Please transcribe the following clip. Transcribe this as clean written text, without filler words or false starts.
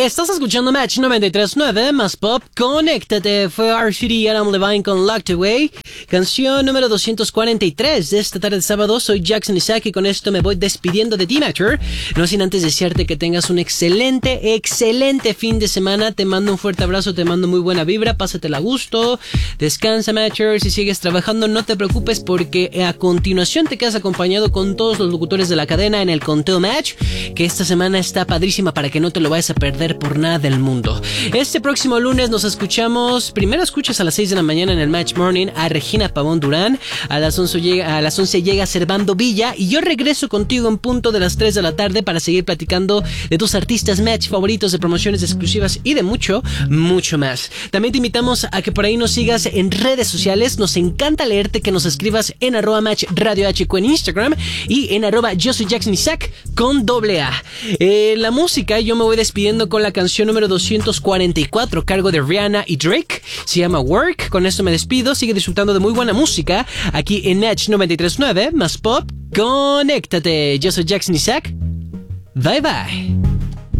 Estás escuchando Match 93.9 más pop. Conéctate. Fue R-City y Adam Levine con Locked Away. Canción número 243 de esta tarde de sábado. Soy Jackson Isaac y con esto me voy despidiendo de ti, Matcher. No sin antes desearte que tengas un excelente fin de semana. Te mando un fuerte abrazo, te mando muy buena vibra. Pásatela a gusto. Descansa, Matcher. Si sigues trabajando, no te preocupes porque a continuación te quedas acompañado con todos los locutores de la cadena en el conteo Match, que esta semana está padrísima para que no te lo vayas a perder por nada del mundo. Este próximo lunes nos escuchamos. Primero escuchas a las 6 de la mañana en el Match Morning a Regina Pavón Durán. A las 11 llega Servando Villa. Y yo regreso contigo en punto de las 3 de la tarde para seguir platicando de tus artistas Match favoritos, de promociones exclusivas y de mucho más. También te invitamos a que por ahí nos sigas en redes sociales. Nos encanta leerte, que nos escribas en @Match Radio HQ en Instagram y en @Yo soy Jackson Isaac con AA. La música, yo me voy despidiendo con la canción número 244, cargo de Rihanna y Drake. Se llama Work. Con esto me despido. Sigue disfrutando de muy buena música aquí en Match 93.9 más pop. Conéctate. Yo soy Jackson Isaac. Bye bye.